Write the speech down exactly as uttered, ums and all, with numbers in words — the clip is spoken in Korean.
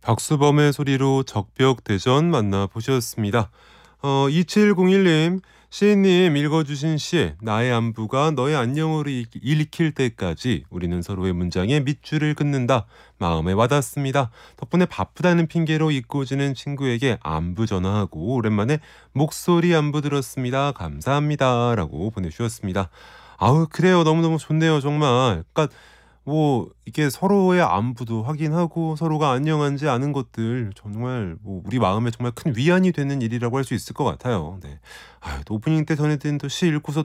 박수범의 소리로 적벽대전 만나보셨습니다. 어, 이칠공일 님, 시인님 읽어주신 시에 나의 안부가 너의 안녕으로 읽- 읽힐 때까지 우리는 서로의 문장에 밑줄을 긋는다. 마음에 와닿습니다. 덕분에 바쁘다는 핑계로 잊고 지는 친구에게 안부 전화하고 오랜만에 목소리 안부 들었습니다. 감사합니다. 라고 보내주셨습니다. 아우, 그래요. 너무너무 좋네요. 정말. 그러니까 뭐 이게 서로의 안부도 확인하고 서로가 안녕한지 아는 것들 정말 뭐 우리 마음에 정말 큰 위안이 되는 일이라고 할 수 있을 것 같아요. 네. 아, 또 오프닝 때 전해드린 또 시 읽고서